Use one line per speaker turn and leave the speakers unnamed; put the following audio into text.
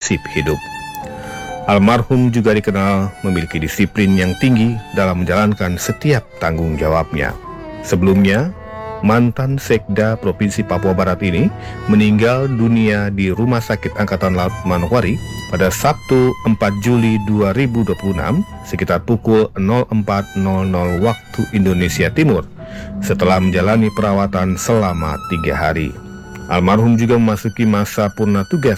prinsip hidup. Almarhum juga dikenal memiliki disiplin yang tinggi dalam menjalankan setiap tanggung jawabnya. Sebelumnya, mantan Sekda Provinsi Papua Barat ini meninggal dunia di Rumah Sakit Angkatan Laut Manokwari pada Sabtu 4 Juli 2026 sekitar pukul 04.00 waktu Indonesia Timur setelah menjalani perawatan selama 3 hari. Almarhum juga memasuki masa purna tugas